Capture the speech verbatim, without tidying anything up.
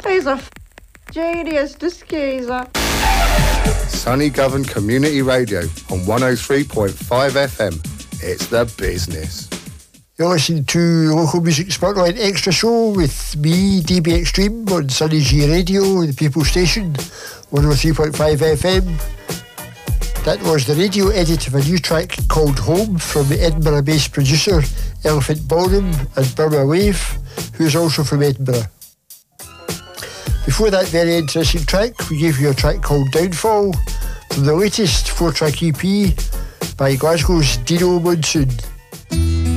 He's a f- genius, this geezer. Sunny Govan Community Radio on one oh three point five F M. It's the business. You're listening to Local Music Spotlight Extra Show with me, D B Extreme, on Sunny G Radio, the People Station, one oh three point five F M. That was the radio edit of a new track called Home from the Edinburgh-based producer Elephant Ballroom and Burma Wave, who is also from Edinburgh. Before that very interesting track, we gave you a track called Downfall from the latest four-track E P by Glasgow's Dino Monsoon.